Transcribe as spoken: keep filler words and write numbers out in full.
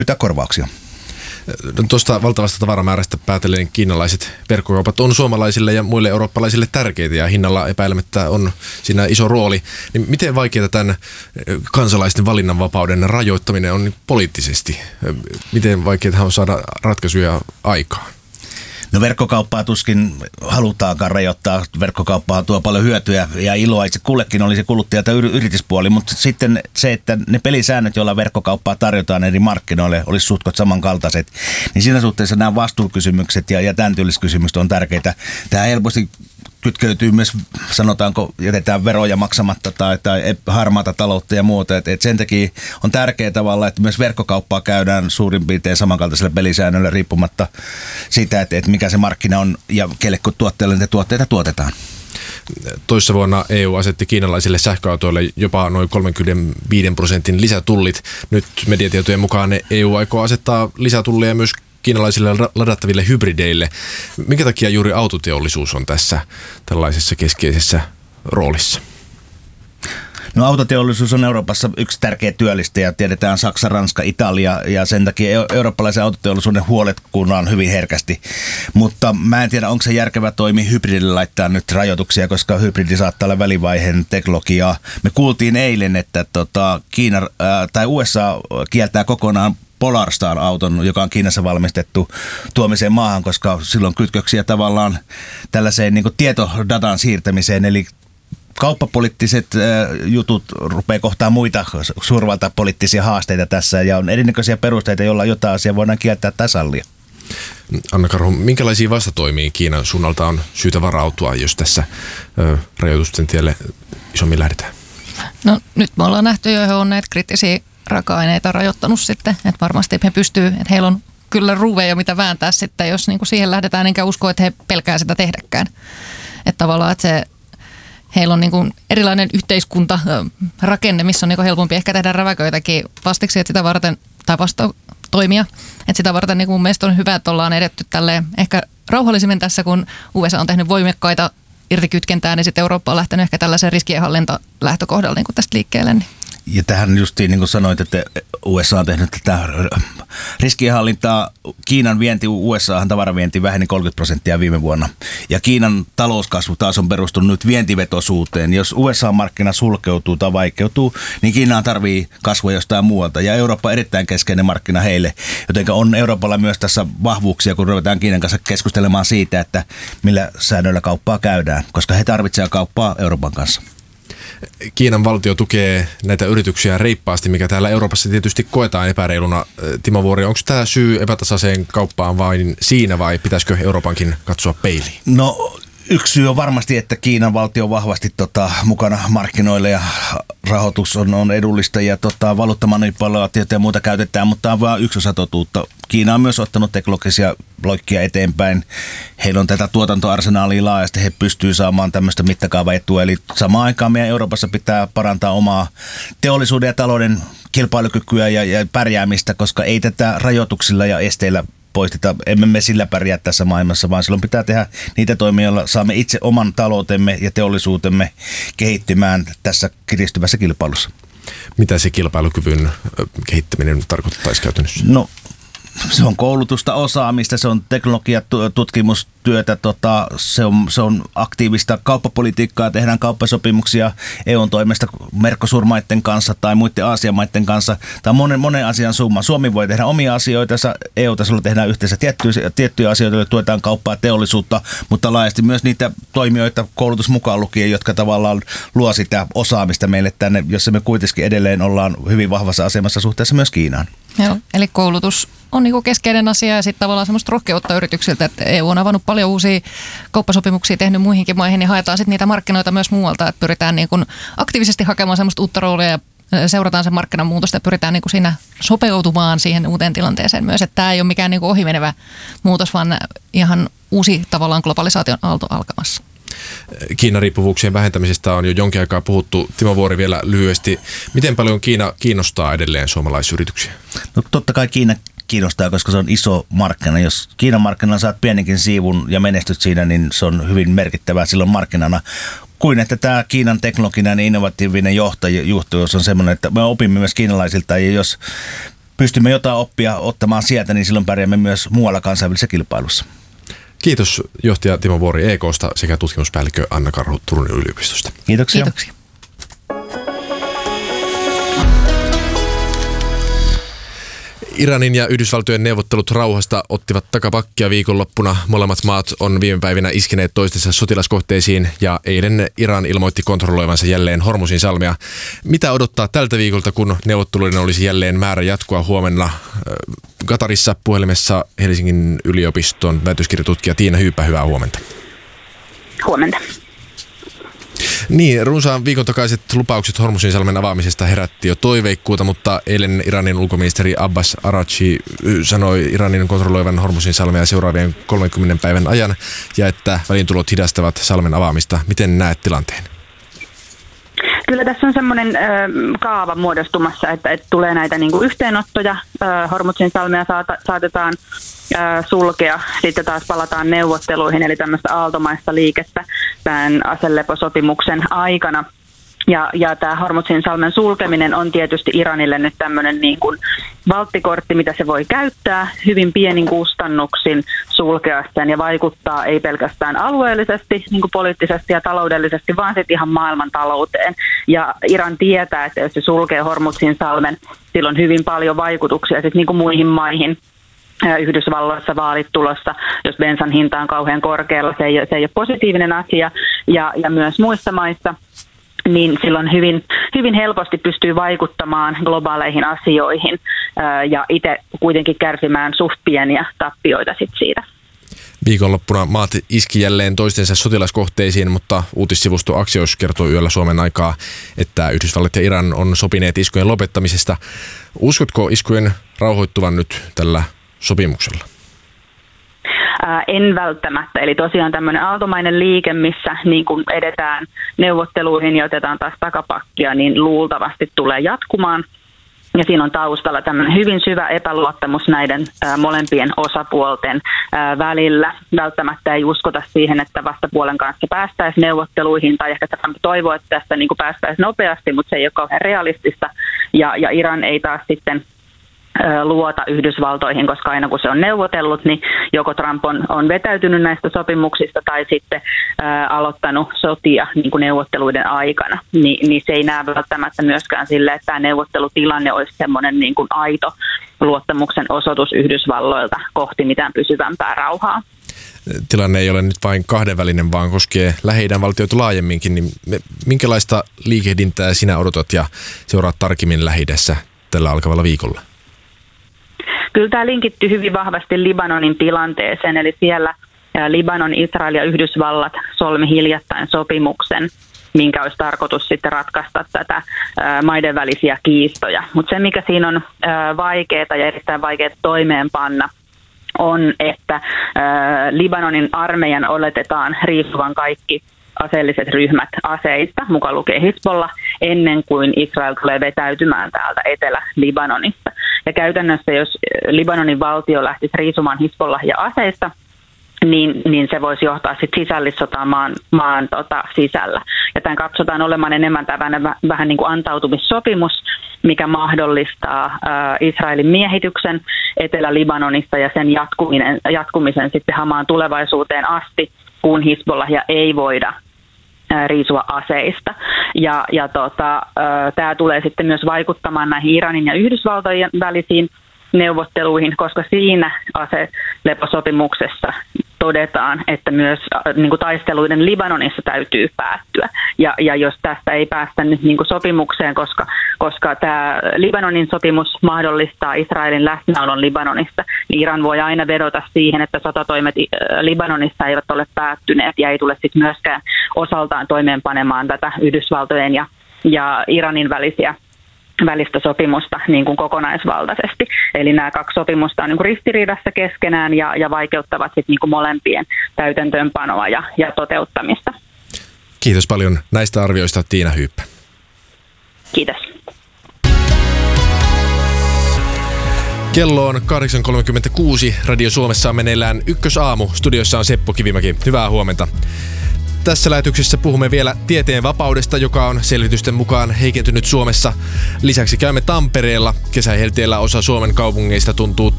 Mitä korvauksia? No, tuosta valtavasta tavaramäärästä päätellen kiinalaiset verkkokaupat on suomalaisille ja muille eurooppalaisille tärkeitä ja hinnalla epäilemättä on siinä iso rooli. Niin miten vaikeaa tämän kansalaisten valinnanvapauden rajoittaminen on poliittisesti? Miten vaikeaa on saada ratkaisuja aikaan? No verkkokauppaa tuskin halutaankaan rajoittaa. Verkkokauppaa tuo paljon hyötyä ja iloa itse kullekin oli se kuluttaja- tai yrityspuoli, mutta sitten se, että ne pelisäännöt, joilla verkkokauppaa tarjotaan eri markkinoille, olisi suhtkot samankaltaiset, niin siinä suhteessa nämä vastuukysymykset ja, ja tämän tyyliset kysymykset on tärkeitä. Tämä helposti kytkeytyy myös, sanotaanko, jätetään veroja maksamatta tai, tai harmaata taloutta ja muuta. Et, et sen takia on tärkeää tavalla, että myös verkkokauppaa käydään suurin piirtein samankaltaisella pelisäännöllä riippumatta siitä, että et mikä se markkina on ja kelle kun tuotteille niitä tuotteita tuotetaan. Toissa vuonna E U asetti kiinalaisille sähköautoille jopa noin kolmekymmentäviisi prosentin lisätullit. Nyt mediatietojen mukaan E U aikoo asettaa lisätullia myös kiinalaisille ladattaville hybrideille. Minkä takia juuri autoteollisuus on tässä tällaisessa keskeisessä roolissa? No autoteollisuus on Euroopassa yksi tärkeä työllistäjä. Tiedetään Saksa, Ranska, Italia ja sen takia eurooppalaisen autoteollisuuden huolet kuunnaan hyvin herkästi. Mutta mä en tiedä, onko se järkevä toimi hybridille laittaa nyt rajoituksia, koska hybridi saattaa olla välivaiheen teknologiaa. Me kuultiin eilen, että tota, Kiina ää, tai U S A kieltää kokonaan Polarstar-auton, joka on Kiinassa valmistettu tuomiseen maahan, koska silloin kytköksiä tavallaan tällaiseen niin kuin tietodatan siirtämiseen, eli kauppapoliittiset jutut rupeaa kohtaan muita suurvaltapoliittisia haasteita tässä, ja on erinäköisiä perusteita, joilla jotain asiaa voidaan kieltää tai sallia. Anna Karhu, minkälaisia vastatoimia Kiinan suunnalta on syytä varautua, jos tässä ö, rajoitusten tielle isommin lähdetään? No nyt me ollaan nähty jo, he on näitä kriittisiä raaka-aineita rajoittanut sitten, että varmasti he pystyy, että heillä on kyllä ruuveja mitä vääntää sitten, jos niin kuin siihen lähdetään, enkä usko, että he pelkää sitä tehdäkään. Että tavallaan, että se, heillä on niin kuin erilainen yhteiskuntarakenne, missä on niin kuin helpompi ehkä tehdä räväköitäkin vastiksi, että sitä varten, tai vasta toimia. Että sitä varten niin kuin mun mielestä on hyvä, että ollaan edetty tälleen ehkä rauhallisemmin tässä, kun U S A on tehnyt voimakkaita irtikytkentää, niin sitten Eurooppa on lähtenyt ehkä tällaisen riskienhallinta lähtökohdalla niin kuin tästä liikkeelle. Niin. Ja tähän justiin, niin kuin sanoit, että U S A on tehnyt tätä riskienhallintaa. Kiinan vienti U S A:han tavaravienti väheni kolmekymmentä prosenttia viime vuonna. Ja Kiinan talouskasvu taas on perustunut nyt vientivetoisuuteen. Jos U S A-markkina sulkeutuu tai vaikeutuu, niin Kiinaan tarvii kasvua jostain muualta. Ja Eurooppa on erittäin keskeinen markkina heille. Joten on Euroopalla myös tässä vahvuuksia, kun ruvetaan Kiinan kanssa keskustelemaan siitä, että millä säännöillä kauppaa käydään. Koska he tarvitsevat kauppaa Euroopan kanssa. Kiinan valtio tukee näitä yrityksiä reippaasti, mikä täällä Euroopassa tietysti koetaan epäreiluna. Timo Vuori, onko tämä syy epätasaiseen kauppaan vain siinä vai pitäisikö Euroopankin katsoa peiliin? No yksi syy on varmasti, että Kiinan valtio on vahvasti tota, mukana markkinoille ja rahoitus on, on edullista ja tota, valuuttamanipulaatiota ja muuta käytetään, mutta tämä on vain yksi osa totuutta. Kiina on myös ottanut teknologisia loikkia eteenpäin. Heillä on tätä tuotantoarsenaalia laajasti, he pystyvät saamaan tämmöistä mittakaavaetua. Eli samaan aikaan meidän Euroopassa pitää parantaa omaa teollisuuden ja talouden kilpailukykyä ja, ja pärjäämistä, koska ei tätä rajoituksilla ja esteillä poisteta. Emme me sillä pärjää tässä maailmassa, vaan silloin pitää tehdä niitä toimia, joilla saamme itse oman taloutemme ja teollisuutemme kehittymään tässä kiristyvässä kilpailussa. Mitä se kilpailukyvyn kehittäminen tarkoittaisi käytännössä? No, se on koulutusta, osaamista, se on teknologiatutkimustyötä, tota, se, on, se on aktiivista kauppapolitiikkaa, tehdään kauppasopimuksia E U:n toimesta Mercosur-maiden kanssa tai muiden Aasian-maiden kanssa. Tämä on monen, monen asian summa. Suomi voi tehdä omia asioita, E U-tasolla tehdään yhteensä tiettyjä, tiettyjä asioita, joilla tuetaan kauppaa teollisuutta, mutta laajasti myös niitä toimijoita koulutus mukaan lukien, jotka tavallaan luo sitä osaamista meille tänne, jossa me kuitenkin edelleen ollaan hyvin vahvassa asemassa suhteessa myös Kiinaan. Joo, eli koulutus on niin kuin keskeinen asia ja sitten tavallaan semmoista rohkeutta yrityksiltä, että E U on avannut paljon uusia kauppasopimuksia, tehnyt muihinkin maihin, niin haetaan sitten niitä markkinoita myös muualta, että pyritään niin kuin aktiivisesti hakemaan semmoista uutta roolia ja seurataan sen markkinan muutosta ja pyritään niin kuin siinä sopeutumaan siihen uuteen tilanteeseen myös, että tämä ei ole mikään niin kuin ohimenevä muutos, vaan ihan uusi tavallaan globalisaation aalto alkamassa. Kiinan riippuvuuksien vähentämisestä on jo jonkin aikaa puhuttu. Timo Vuori vielä lyhyesti. Miten paljon Kiina kiinnostaa edelleen suomalaisyrityksiä? No totta kai Kiina kiinnostaa, koska se on iso markkina. Jos Kiinan markkinalla saat pienenkin siivun ja menestyt siinä, niin se on hyvin merkittävää silloin markkinana. Kuin että tämä Kiinan teknologinen ja innovatiivinen johtajuus on semmoinen, että me opimme myös kiinalaisilta, ja jos pystymme jotain oppia ottamaan sieltä, niin silloin pärjäämme myös muualla kansainvälisessä kilpailussa. Kiitos johtaja Timo Vuori E K:sta sekä tutkimuspäällikkö Anna Karhu Turun yliopistosta. Kiitoksia. Kiitoksia. Iranin ja Yhdysvaltojen neuvottelut rauhasta ottivat takapakkia viikonloppuna. Molemmat maat on viime päivinä iskeneet toistensa sotilaskohteisiin ja eilen Iran ilmoitti kontrolloivansa jälleen Hormuzin salmea. Mitä odottaa tältä viikolta, kun neuvotteluiden olisi jälleen määrä jatkua huomenna? Katarissa puhelimessa Helsingin yliopiston väitöskirjatutkija Tiina Hyyppä, hyvää huomenta. Huomenta. Niin, runsaan viikon takaiset lupaukset Hormuzin salmen avaamisesta herätti jo toiveikkuuta, mutta eilen Iranin ulkoministeri Abbas Araghchi sanoi Iranin kontrolloivan Hormuzin salmea seuraavien kolmenkymmenen päivän ajan ja että väliintulot hidastavat salmen avaamista. Miten näet tilanteen? Kyllä tässä on semmoinen ö, kaava muodostumassa, että, että tulee näitä niin kuin yhteenottoja. Ö, Hormuzin salmea saata, saatetaan ö, sulkea, sitten taas palataan neuvotteluihin, eli tämmöistä aaltomaista liikettä tämän aseleposopimuksen aikana. Ja, ja tämä Hormuzin salmen sulkeminen on tietysti Iranille nyt tämmöinen niin kuin valttikortti, mitä se voi käyttää hyvin pienin kustannuksin sulkea sen ja vaikuttaa ei pelkästään alueellisesti, niin kuin poliittisesti ja taloudellisesti, vaan sitten ihan maailman talouteen. Ja Iran tietää, että jos se sulkee Hormuzin salmen, sillä on hyvin paljon vaikutuksia sitten niin kuin muihin maihin. Yhdysvalloissa vaalit tulossa, jos bensan hinta on kauhean korkealla, se ei, se ei ole positiivinen asia, ja, ja myös muissa maissa. Niin silloin hyvin, hyvin helposti pystyy vaikuttamaan globaaleihin asioihin ää, ja itse kuitenkin kärsimään suht pieniä tappioita sit siitä. Viikonloppuna maat iski jälleen toistensa sotilaskohteisiin, mutta uutissivusto Axios kertoi yöllä Suomen aikaa, että Yhdysvallat ja Iran on sopineet iskujen lopettamisesta. Uskotko iskujen rauhoittuvan nyt tällä sopimuksella? En välttämättä. Eli tosiaan tämmöinen aaltomainen liike, missä niin kun edetään neuvotteluihin ja otetaan taas takapakkia, niin luultavasti tulee jatkumaan. Ja siinä on taustalla tämmöinen hyvin syvä epäluottamus näiden ää, molempien osapuolten ää, välillä. Välttämättä ei uskota siihen, että vastapuolen kanssa päästäisiin neuvotteluihin, tai ehkä Trump toivoo, että tästä niin kuin päästäisiin nopeasti, mutta se ei ole kauhean realistista. Ja, ja Iran ei taas sitten luota Yhdysvaltoihin, koska aina kun se on neuvotellut, niin joko Trump on, on vetäytynyt näistä sopimuksista tai sitten ää, aloittanut sotia niin kuin neuvotteluiden aikana. Ni, niin se ei näe välttämättä myöskään sille, että tämä neuvottelutilanne olisi semmoinen niin kuin aito luottamuksen osoitus Yhdysvalloilta kohti mitään pysyvämpää rauhaa. Tilanne ei ole nyt vain kahdenvälinen, vaan koskee Lähi-idän valtioita laajemminkin. Niin minkälaista liikehdintää sinä odotat ja seuraat tarkemmin Lähi-idässä tällä alkavalla viikolla? Kyllä tämä linkittyy hyvin vahvasti Libanonin tilanteeseen, eli siellä Libanon, Israel ja Yhdysvallat solmi hiljattain sopimuksen, minkä olisi tarkoitus sitten ratkaista tätä maiden välisiä kiistoja. Mutta se, mikä siinä on vaikeaa ja erittäin vaikeaa toimeenpanna, on, että Libanonin armeijan oletetaan riippuvan kaikki aseelliset ryhmät aseista, mukaan lukee Hizbollah, ennen kuin Israel tulee vetäytymään täältä Etelä-Libanonista. Ja käytännössä, jos Libanonin valtio lähtisi riisumaan Hizbollah ja aseista, niin, niin se voisi johtaa sitten sisällissotaan maan, maan tota, sisällä. Ja tämän katsotaan olemaan enemmän tämmöinen vähän niin kuin antautumissopimus, mikä mahdollistaa ää, Israelin miehityksen Etelä-Libanonista ja sen jatkuminen, jatkumisen sitten hamaan tulevaisuuteen asti, kun Hizbollahia ei voida riisua aseista. Ja, ja tota, tämä tulee sitten myös vaikuttamaan näihin Iranin ja Yhdysvaltojen välisiin neuvotteluihin, koska siinä aseleposopimuksessa todetaan, että myös niin kuin taisteluiden Libanonissa täytyy päättyä. Ja, ja jos tästä ei päästä nyt niin kuin sopimukseen, koska, koska tämä Libanonin sopimus mahdollistaa Israelin läsnäolon Libanonissa, niin Iran voi aina vedota siihen, että sotatoimet Libanonissa eivät ole päättyneet ja ei tule sitten myöskään osaltaan toimeenpanemaan tätä Yhdysvaltojen ja, ja Iranin välisiä välistä sopimusta niin kuin kokonaisvaltaisesti. Eli nämä kaksi sopimusta on niin kuin ristiriidassa keskenään ja, ja vaikeuttavat sit niin kuin molempien täytäntöönpanoa ja, ja toteuttamista. Kiitos paljon näistä arvioista, Tiina Hyyppä. Kiitos. Kello on kahdeksan kolmekymmentäkuusi. Radio Suomessa on meneillään Ykkösaamu. Studiossa on Seppo Kivimäki. Hyvää huomenta. Tässä lähetyksessä puhumme vielä tieteen vapaudesta, joka on selvitysten mukaan heikentynyt Suomessa. Lisäksi käymme Tampereella. Kesähelteellä osa Suomen kaupungeista tuntuu